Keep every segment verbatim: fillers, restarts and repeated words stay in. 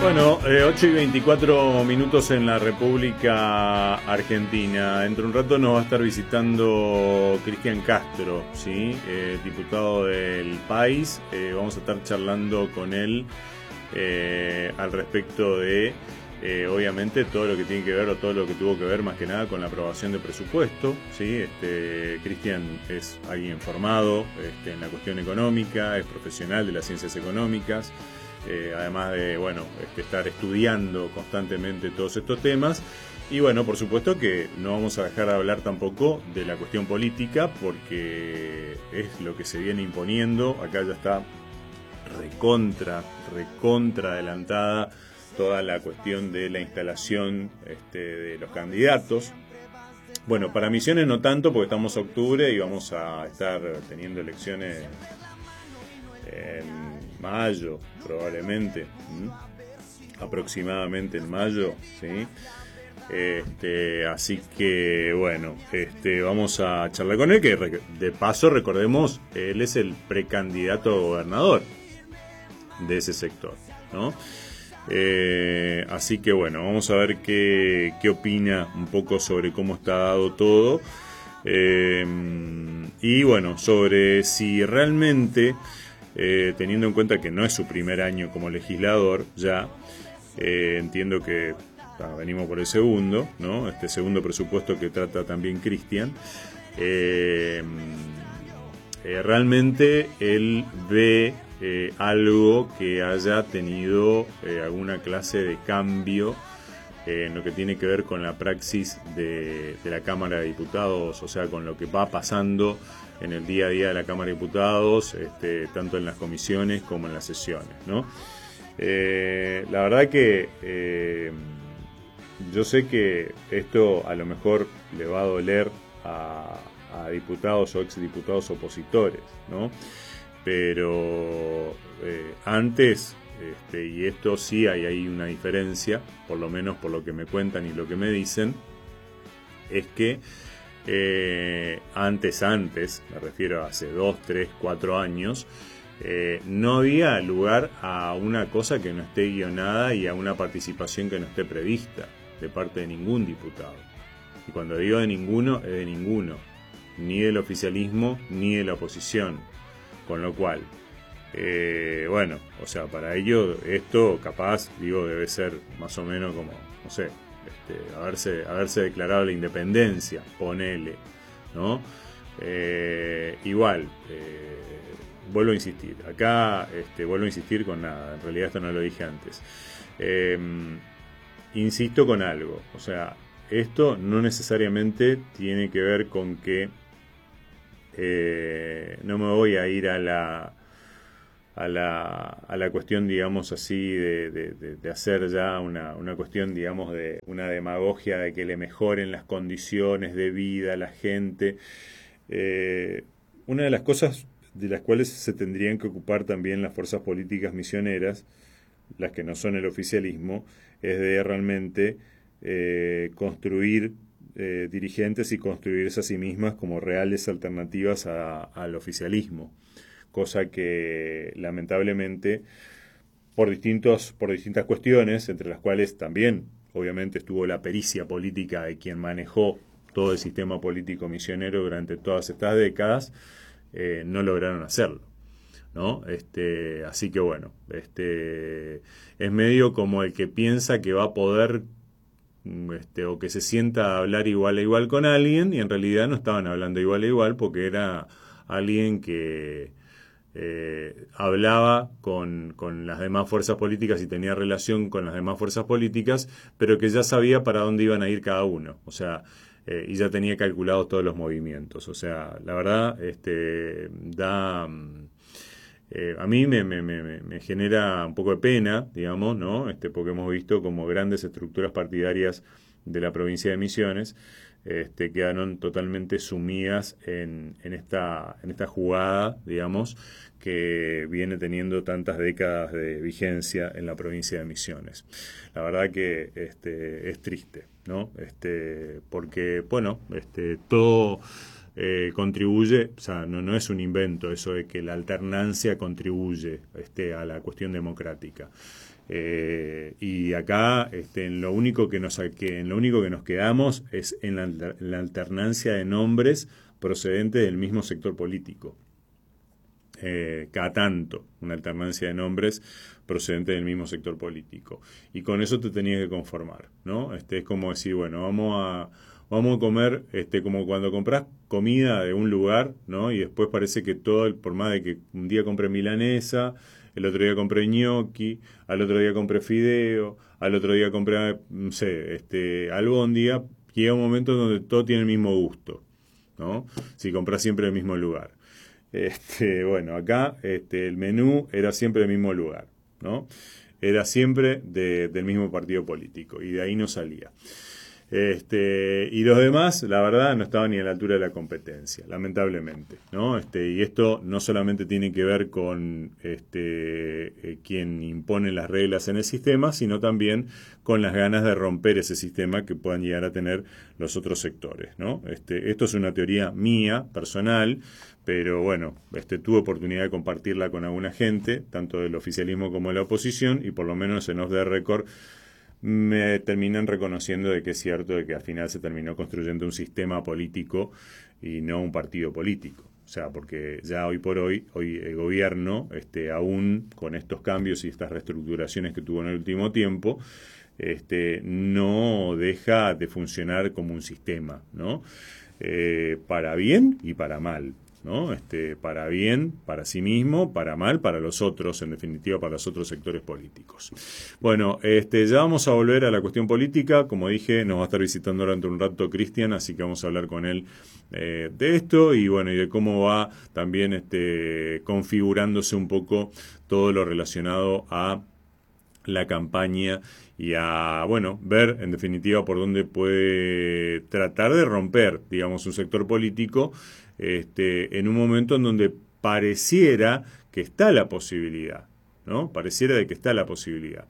Bueno, eh, ocho y veinticuatro minutos en la República Argentina. Dentro de un rato nos va a estar visitando Cristian Castro, ¿sí? Eh, diputado del país. Eh, vamos a estar charlando con él eh, al respecto de, eh, obviamente, todo lo que tiene que ver o todo lo que tuvo que ver más que nada con la aprobación de presupuesto, ¿sí? Este, Cristian es alguien formado este, en la cuestión económica, es profesional de las ciencias económicas. Eh, además de, bueno, este, estar estudiando constantemente todos estos temas. Y bueno, por supuesto que no vamos a dejar de hablar tampoco de la cuestión política, porque es lo que se viene imponiendo. Acá ya está recontra, recontra adelantada toda la cuestión de la instalación este, de los candidatos. Bueno, para Misiones no tanto, porque estamos en octubre y vamos a estar teniendo elecciones en mayo, probablemente, ¿Mm? aproximadamente en mayo, ¿sí? Este, así que bueno, este, vamos a charlar con él, que de paso recordemos, él es el precandidato a gobernador de ese sector, ¿no? Eh, así que bueno, vamos a ver qué, qué opina un poco sobre cómo está dado todo, eh, y bueno, sobre si realmente Eh, teniendo en cuenta que no es su primer año como legislador, ya eh, entiendo que ah, venimos por el segundo, ¿no? Este segundo presupuesto que trata también Cristian. Eh, eh, realmente él ve eh, algo que haya tenido eh, alguna clase de cambio eh, en lo que tiene que ver con la praxis de, de la Cámara de Diputados, o sea, con lo que va pasando en el día a día de la Cámara de Diputados, este, tanto en las comisiones como en las sesiones, ¿no? Eh, la verdad que eh, yo sé que esto a lo mejor le va a doler a, a diputados o exdiputados opositores, ¿no? Pero eh, antes, este, y esto sí hay ahí una diferencia, por lo menos por lo que me cuentan y lo que me dicen, es que Eh, antes, antes, me refiero a hace dos, tres, cuatro años, eh, no había lugar a una cosa que no esté guionada y a una participación que no esté prevista de parte de ningún diputado. Y cuando digo de ninguno, es de ninguno, ni del oficialismo ni de la oposición. Con lo cual, eh, bueno, o sea, para ello esto capaz, digo, debe ser más o menos como, no sé, Este, haberse, haberse declarado la independencia, ponele, ¿no? Eh, igual, eh, vuelvo a insistir, acá este, vuelvo a insistir con nada, en realidad esto no lo dije antes. Eh, insisto con algo, o sea, esto no necesariamente tiene que ver con que eh, no me voy a ir a la A la, a la cuestión, digamos así, de, de, de hacer ya una, una cuestión, digamos, de una demagogia de que le mejoren las condiciones de vida a la gente. Eh, una de las cosas de las cuales se tendrían que ocupar también las fuerzas políticas misioneras, las que no son el oficialismo, es de realmente eh, construir eh, dirigentes y construirse a sí mismas como reales alternativas a, al oficialismo. Cosa que lamentablemente por distintos por distintas cuestiones, entre las cuales también obviamente estuvo la pericia política de quien manejó todo el sistema político misionero durante todas estas décadas, eh, no lograron hacerlo, ¿no? Este, así que bueno, este es medio como el que piensa que va a poder este, o que se sienta a hablar igual a igual con alguien, y en realidad no estaban hablando igual a igual porque era alguien que Eh, hablaba con, con las demás fuerzas políticas y tenía relación con las demás fuerzas políticas, pero que ya sabía para dónde iban a ir cada uno, o sea, eh, y ya tenía calculados todos los movimientos. O sea, la verdad, este, da, eh, a mí me, me, me, me genera un poco de pena, digamos, ¿no? Este, porque hemos visto como grandes estructuras partidarias de la provincia de Misiones Este, quedaron totalmente sumidas en, en, esta, en esta jugada, digamos, que viene teniendo tantas décadas de vigencia en la provincia de Misiones. La verdad que este, es triste, ¿no? Este, porque, bueno, este, todo, eh, contribuye, o sea, no, no es un invento eso de que la alternancia contribuye este, a la cuestión democrática. Eh, y acá este, en lo único que nos que, en lo único que nos quedamos es en la, en la alternancia de nombres procedentes del mismo sector político. Eh, cada tanto, una alternancia de nombres procedente del mismo sector político. Y con eso te tenías que conformar, ¿no? Este, es como decir, bueno, vamos a, vamos a comer, este, como cuando compras comida de un lugar, ¿no? Y después parece que todo, por más de que un día compré milanesa, el otro día compré gnocchi, al otro día compré fideo, al otro día compré, no sé, este, albóndiga, llega un momento donde todo tiene el mismo gusto, ¿no? Si compras siempre en el mismo lugar. Este, bueno, acá este, el menú era siempre del mismo lugar, ¿no? Era siempre de, del mismo partido político y de ahí no salía. Este, y los demás, la verdad, no estaban ni a la altura de la competencia, lamentablemente, ¿no? Este, y esto no solamente tiene que ver con este, eh, quien impone las reglas en el sistema, sino también con las ganas de romper ese sistema que puedan llegar a tener los otros sectores, ¿no? Este, esto es una teoría mía, personal, pero bueno, este, tuve oportunidad de compartirla con alguna gente, tanto del oficialismo como de la oposición, y por lo menos en Off the Record me terminan reconociendo de que es cierto de que al final se terminó construyendo un sistema político y no un partido político. O sea, porque ya hoy por hoy, hoy el gobierno, este, aún con estos cambios y estas reestructuraciones que tuvo en el último tiempo, este, no deja de funcionar como un sistema, ¿no? Eh, para bien y para mal, ¿no? Este, para bien, para sí mismo, para mal, para los otros, en definitiva, para los otros sectores políticos. Bueno, este, ya vamos a volver a la cuestión política. Como dije, nos va a estar visitando durante un rato Cristian, así que vamos a hablar con él eh, de esto y bueno, y de cómo va también este, configurándose un poco todo lo relacionado a la campaña y a, bueno, ver en definitiva por dónde puede tratar de romper, digamos, un sector político este, en un momento en donde pareciera que está la posibilidad, ¿no? Pareciera de que está la posibilidad.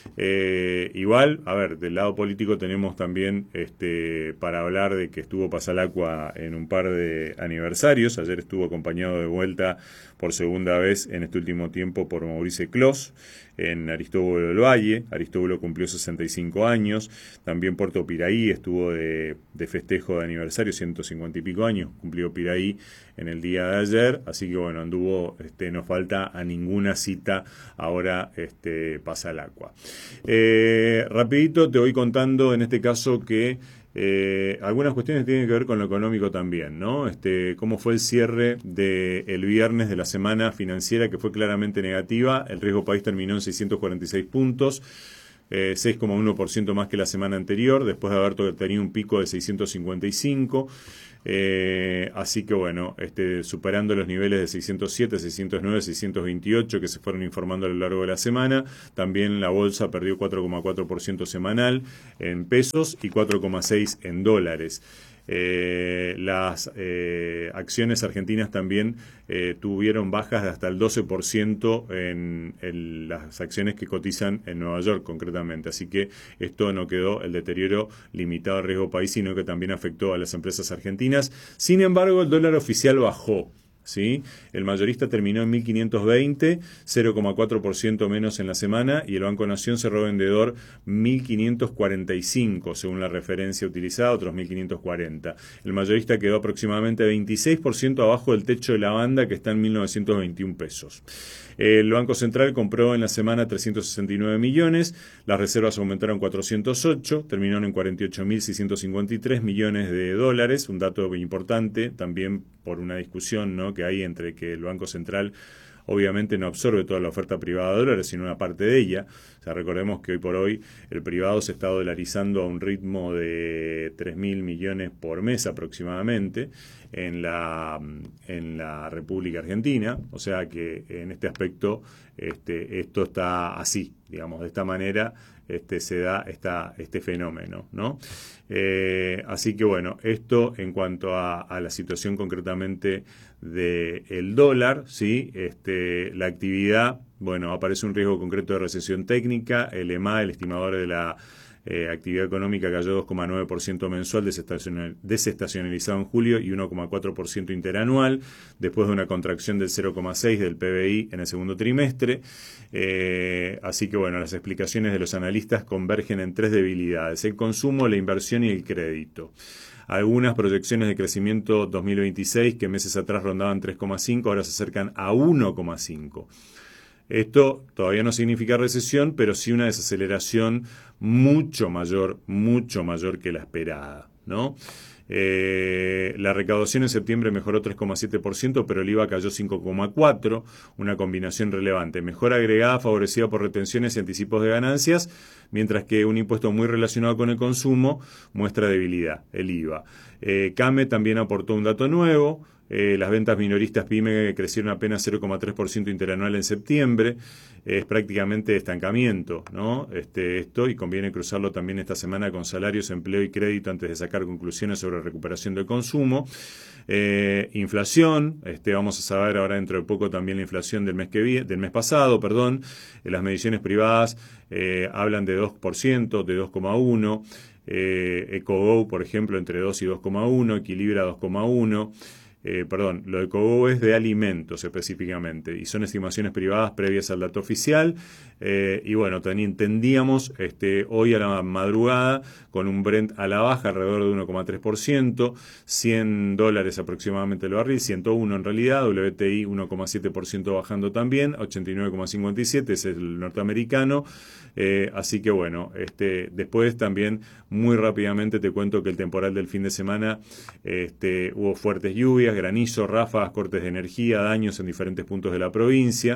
Eh, igual, a ver, del lado político tenemos también este, para hablar de que estuvo Pasalacqua en un par de aniversarios. Ayer estuvo acompañado de vuelta por segunda vez en este último tiempo por Maurice Clos en Aristóbulo del Valle. Aristóbulo cumplió sesenta y cinco años. También Puerto Piraí estuvo de, de festejo de aniversario, ciento cincuenta y pico años cumplió Piraí en el día de ayer. Así que bueno, anduvo, este, no falta a ninguna cita ahora este, Pasalacqua. Eh, rapidito te voy contando en este caso que eh, algunas cuestiones tienen que ver con lo económico también, ¿no? Este, cómo fue el cierre del viernes de la semana financiera, que fue claramente negativa. El riesgo país terminó en seiscientos cuarenta y seis puntos. Eh, seis coma uno por ciento más que la semana anterior, después de haber tenido un pico de seiscientos cincuenta y cinco. Eh, así que bueno, este, superando los niveles de seiscientos siete, seiscientos nueve, seiscientos veintiocho que se fueron informando a lo largo de la semana. También la bolsa perdió cuatro coma cuatro por ciento semanal en pesos y cuatro coma seis por ciento en dólares. Eh, las eh, acciones argentinas también eh, tuvieron bajas de hasta el doce por ciento en, en las acciones que cotizan en Nueva York concretamente, así que esto no quedó el deterioro limitado al riesgo país, sino que también afectó a las empresas argentinas. Sin embargo, el dólar oficial bajó, ¿sí? El mayorista terminó en mil quinientos veinte, cero coma cuatro por ciento menos en la semana, y el Banco Nación cerró vendedor mil quinientos cuarenta y cinco, según la referencia utilizada, otros mil quinientos cuarenta. El mayorista quedó aproximadamente veintiséis por ciento abajo del techo de la banda, que está en mil novecientos veintiún pesos. El Banco Central compró en la semana trescientos sesenta y nueve millones, las reservas aumentaron cuatrocientos ocho, terminaron en cuarenta y ocho mil seiscientos cincuenta y tres millones de dólares, un dato importante también por una discusión, ¿no?, que hay entre que el Banco Central obviamente no absorbe toda la oferta privada de dólares, sino una parte de ella. O sea, recordemos que hoy por hoy el privado se está dolarizando a un ritmo de tres mil millones por mes aproximadamente en la, en la República Argentina. O sea que en este aspecto este, esto está así, digamos, de esta manera este, se da esta, este fenómeno, ¿no? Eh, así que bueno, esto en cuanto a, a la situación concretamente del dólar, ¿sí? Este, la actividad bueno, aparece un riesgo concreto de recesión técnica. El E M A, el estimador de la eh, actividad económica, cayó dos coma nueve por ciento mensual, desestacional, desestacionalizado en julio, y uno coma cuatro por ciento interanual, después de una contracción del cero coma seis por ciento del P B I en el segundo trimestre. Eh, así que, bueno, las explicaciones de los analistas convergen en tres debilidades: el consumo, la inversión y el crédito. Algunas proyecciones de crecimiento dos mil veintiséis, que meses atrás rondaban tres coma cinco, ahora se acercan a uno coma cinco. Esto todavía no significa recesión, pero sí una desaceleración mucho mayor, mucho mayor que la esperada, ¿no? Eh, la recaudación en septiembre mejoró tres coma siete por ciento, pero el I V A cayó cinco coma cuatro por ciento, una combinación relevante. Mejora agregada favorecida por retenciones y anticipos de ganancias, mientras que un impuesto muy relacionado con el consumo muestra debilidad, el I V A. Eh, CAME también aportó un dato nuevo. Eh, las ventas minoristas PYME crecieron apenas cero coma tres por ciento interanual en septiembre. Eh, es prácticamente estancamiento, ¿no? Este, esto, y conviene cruzarlo también esta semana con salarios, empleo y crédito antes de sacar conclusiones sobre recuperación del consumo. Eh, inflación, este, vamos a saber ahora dentro de poco también la inflación del mes que vi, del mes pasado, perdón. Eh, las mediciones privadas eh, hablan de dos por ciento, de dos coma uno por ciento. Eh, EcoGo, por ejemplo, entre dos y dos coma uno, Equilibra dos coma uno. Eh, perdón, lo de EcoGo es de alimentos específicamente, y son estimaciones privadas previas al dato oficial. Eh, y bueno, también tendíamos este, hoy a la madrugada con un Brent a la baja alrededor de uno coma tres por ciento, cien dólares aproximadamente el barril, ciento uno en realidad, W T I uno coma siete por ciento bajando también, ochenta y nueve coma cincuenta y siete, ese es el norteamericano. Eh, así que bueno, este, después también muy rápidamente te cuento que el temporal del fin de semana este, hubo fuertes lluvias, granizo, ráfagas, cortes de energía, daños en diferentes puntos de la provincia.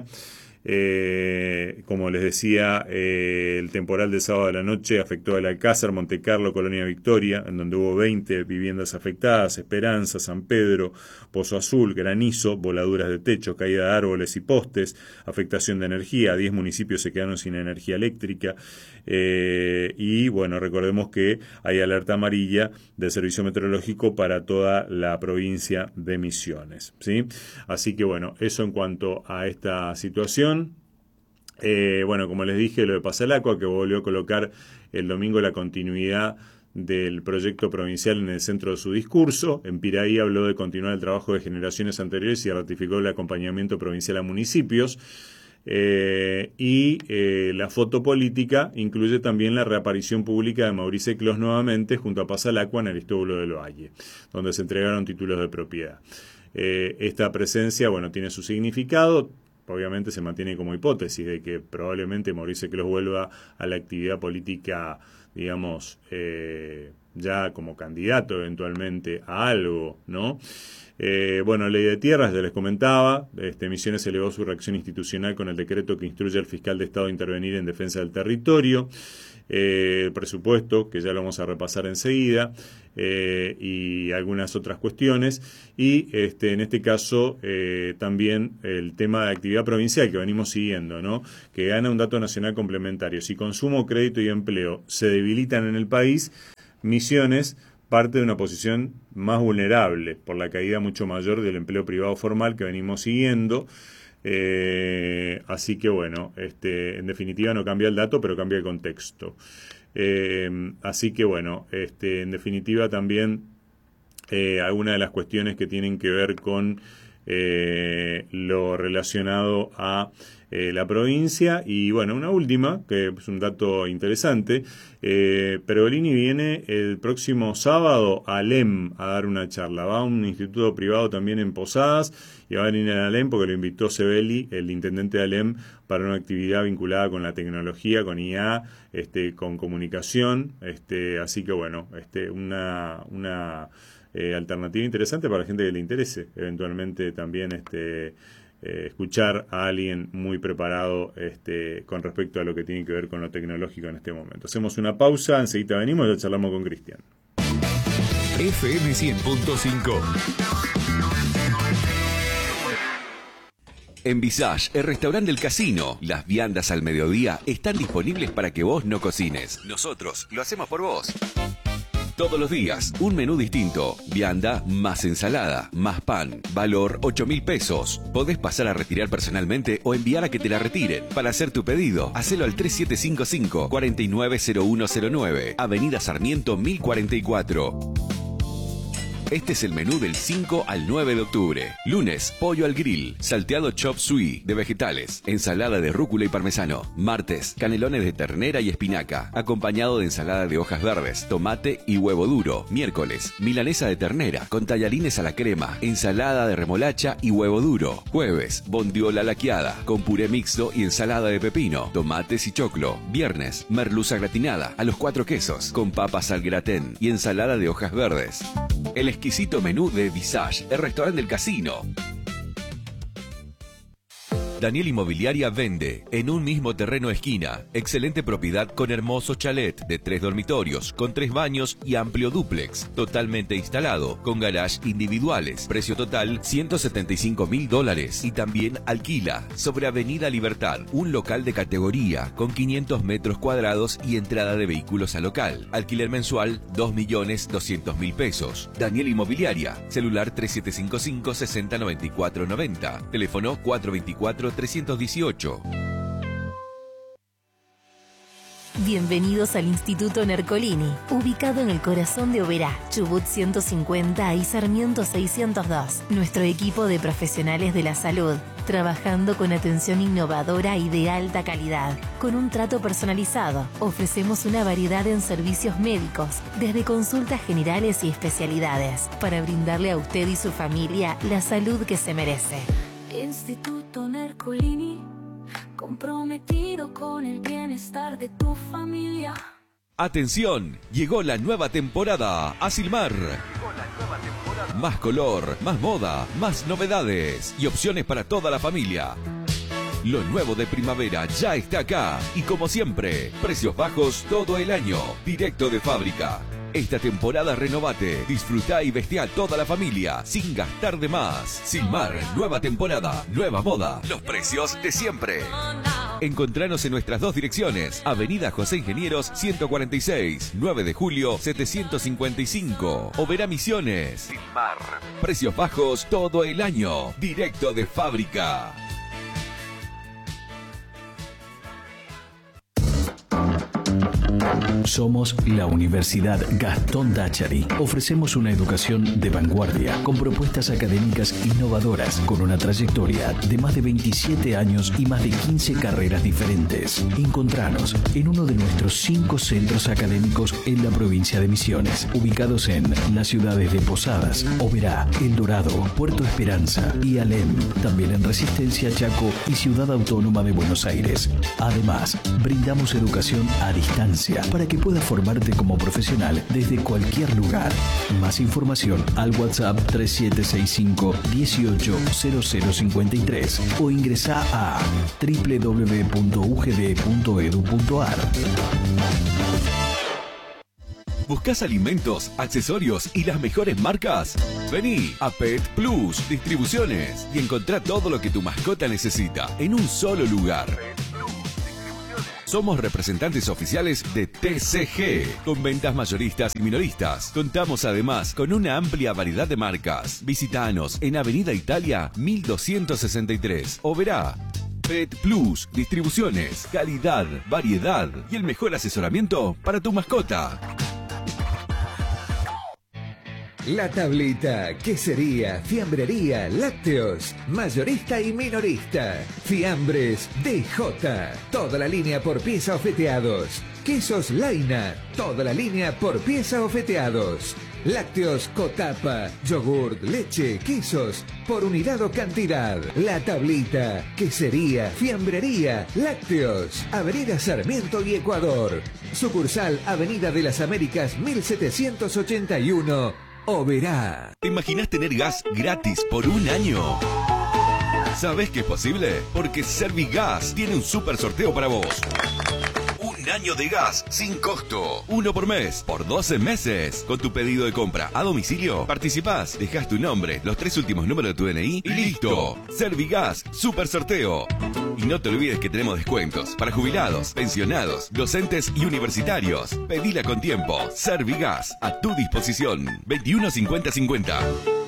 Eh, como les decía, eh, el temporal del sábado de la noche afectó al Alcázar, Montecarlo, Colonia Victoria, en donde hubo veinte viviendas afectadas, Esperanza, San Pedro, Pozo Azul, granizo, voladuras de techo, caída de árboles y postes, afectación de energía, diez municipios se quedaron sin energía eléctrica. Eh, y bueno, recordemos que hay alerta amarilla del Servicio Meteorológico para toda la provincia de Misiones, ¿sí? Así que bueno, eso en cuanto a esta situación. Eh, bueno, como les dije, lo de Pasalacua, que volvió a colocar el domingo la continuidad del proyecto provincial en el centro de su discurso. En Piraí habló de continuar el trabajo de generaciones anteriores y ratificó el acompañamiento provincial a municipios. Eh, y eh, la foto política incluye también la reaparición pública de Mauricio Clos nuevamente junto a Pasalacua en Aristóbulo del Valle, donde se entregaron títulos de propiedad. Eh, esta presencia, bueno, tiene su significado. Obviamente se mantiene como hipótesis de que probablemente Mauricio Clos vuelva a la actividad política, digamos, eh, ya como candidato eventualmente a algo, ¿no? Eh, bueno, ley de tierras, ya les comentaba, este, Misiones elevó su reacción institucional con el decreto que instruye al fiscal de Estado a intervenir en defensa del territorio. Eh, el presupuesto, que ya lo vamos a repasar enseguida, eh, y algunas otras cuestiones, y este, en este caso eh, también el tema de actividad provincial que venimos siguiendo, ¿no? Que gana un dato nacional complementario. Si consumo, crédito y empleo se debilitan en el país, Misiones parte de una posición más vulnerable por la caída mucho mayor del empleo privado formal que venimos siguiendo. Eh, así que bueno, este, en definitiva no cambia el dato, pero cambia el contexto. Eh, así que bueno, este, en definitiva también eh, algunas de las cuestiones que tienen que ver con eh, lo relacionado a eh, la provincia. Y bueno, una última, que es un dato interesante, eh, Pergolini viene el próximo sábado a Alem a dar una charla. Va a un instituto privado también en Posadas y va a venir a Alem porque lo invitó Sebeli, el intendente de Alem, para una actividad vinculada con la tecnología, con I A, este, con comunicación. Este, así que bueno, este, una... una Eh, alternativa interesante para la gente que le interese eventualmente también este, eh, escuchar a alguien muy preparado este, con respecto a lo que tiene que ver con lo tecnológico en este momento. Hacemos una pausa, enseguida venimos y ya charlamos con Cristian. F M cien punto cinco. En Visage, el restaurante del casino, las viandas al mediodía están disponibles para que vos no cocines. Nosotros lo hacemos por vos. todos los días. Un menú distinto. Vianda más ensalada, más pan. Valor ocho mil pesos. Podés pasar a retirar personalmente o enviar a que te la retiren. Para hacer tu pedido, hacelo al tres siete cinco cinco, cuatro nueve cero uno cero nueve. Avenida Sarmiento mil cuarenta y cuatro. Este es el menú del cinco al nueve de octubre. Lunes, pollo al grill, salteado chop suey de vegetales, ensalada de rúcula y parmesano. Martes, canelones de ternera y espinaca, acompañado de ensalada de hojas verdes, tomate y huevo duro. Miércoles, milanesa de ternera con tallarines a la crema, ensalada de remolacha y huevo duro. Jueves, bondiola laqueada con puré mixto y ensalada de pepino, tomates y choclo. Viernes, merluza gratinada a los cuatro quesos con papas al gratén y ensalada de hojas verdes. El exquisito menú de Visage, el restaurante del casino. Daniel Inmobiliaria vende en un mismo terreno esquina. Excelente propiedad con hermoso chalet de tres dormitorios, con tres baños y amplio dúplex. Totalmente instalado, con garage individuales. Precio total ciento setenta y cinco mil dólares. Y también alquila sobre Avenida Libertad. Un local de categoría con quinientos metros cuadrados y entrada de vehículos al local. Alquiler mensual dos millones doscientos mil pesos. Daniel Inmobiliaria. Celular tres siete cinco cinco, seis cero nueve cuatro nueve cero. Teléfono cuatro dos cuatro, tres uno ocho. Bienvenidos al Instituto Nercolini, ubicado en el corazón de Oberá, Chubut ciento cincuenta y Sarmiento seiscientos dos. Nuestro equipo de profesionales de la salud, trabajando con atención innovadora y de alta calidad. Con un trato personalizado, ofrecemos una variedad en servicios médicos, desde consultas generales y especialidades, para brindarle a usted y su familia la salud que se merece. Instituto Nercolini, comprometido con el bienestar de tu familia. Atención, llegó la nueva temporada a Silmar. Más color, más moda, más novedades y opciones para toda la familia. Lo nuevo de primavera ya está acá y como siempre, precios bajos todo el año, directo de fábrica. Esta temporada renovate, disfrutá y vestí a toda la familia sin gastar de más. Silmar, nueva temporada, nueva moda, los precios de siempre. Encontranos en nuestras dos direcciones, Avenida José Ingenieros ciento cuarenta y seis, nueve de julio setecientos cincuenta y cinco. Oberá Misiones. Silmar, precios bajos todo el año, directo de fábrica. Somos la Universidad Gastón Dáchari. Ofrecemos una educación de vanguardia, con propuestas académicas innovadoras, con una trayectoria de más de veintisiete años y más de quince carreras diferentes. Encontranos en uno de nuestros cinco centros académicos en la provincia de Misiones, ubicados en las ciudades de Posadas, Oberá, El Dorado, Puerto Esperanza y Alem. También en Resistencia, Chaco y Ciudad Autónoma de Buenos Aires. Además, brindamos educación a distancia para que puedas formarte como profesional desde cualquier lugar. Más información al WhatsApp tres siete seis cinco, dieciocho cero cero cincuenta y tres o ingresá a doble u doble u doble u punto u g d punto e d u punto a r. ¿Buscas alimentos, accesorios y las mejores marcas? Vení a Pet Plus Distribuciones y encontrá todo lo que tu mascota necesita en un solo lugar. Somos representantes oficiales de T C G, con ventas mayoristas y minoristas. Contamos además con una amplia variedad de marcas. Visítanos en Avenida Italia mil doscientos sesenta y tres, Oberá. Pet Plus Distribuciones, calidad, variedad y el mejor asesoramiento para tu mascota. La Tablita, quesería, fiambrería, lácteos, mayorista y minorista. Fiambres D J, toda la línea por pieza ofeteados. Quesos Laina, toda la línea por pieza ofeteados. Lácteos Cotapa, yogurt, leche, quesos, por unidad o cantidad. La Tablita, quesería, fiambrería, lácteos. Avenida Sarmiento y Ecuador. Sucursal Avenida de las Américas mil setecientos ochenta y uno. Oberá. ¿Te imaginas tener gas gratis por un año? ¿Sabés que es posible? Porque Servigas tiene un super sorteo para vos. Un Un año de gas sin costo. Uno por mes, por doce meses. Con tu pedido de compra a domicilio, participás, dejás tu nombre, los tres últimos números de tu D N I y listo. Servigas, super sorteo. Y no te olvides que tenemos descuentos para jubilados, pensionados, docentes y universitarios. Pedila con tiempo. Servigas, a tu disposición. veintiuno cincuenta cincuenta.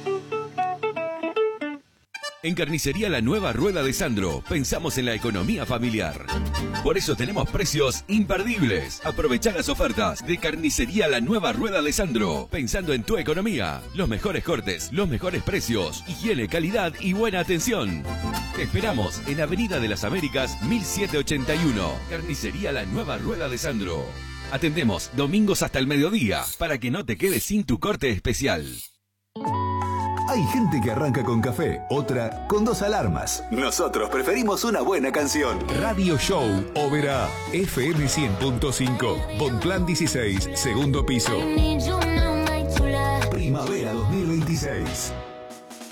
En Carnicería La Nueva Rueda de Sandro, pensamos en la economía familiar. Por eso tenemos precios imperdibles. Aprovechá las ofertas de Carnicería La Nueva Rueda de Sandro, pensando en tu economía. Los mejores cortes, los mejores precios, higiene, calidad y buena atención. Te esperamos en Avenida de las Américas mil setecientos ochenta y uno. Carnicería La Nueva Rueda de Sandro. Atendemos domingos hasta el mediodía para que no te quedes sin tu corte especial. Hay gente que arranca con café, otra con dos alarmas. Nosotros preferimos una buena canción. Radio Show Oberá, F M cien punto cinco, Bonplan dieciséis, segundo piso. Primavera dos mil veintiséis.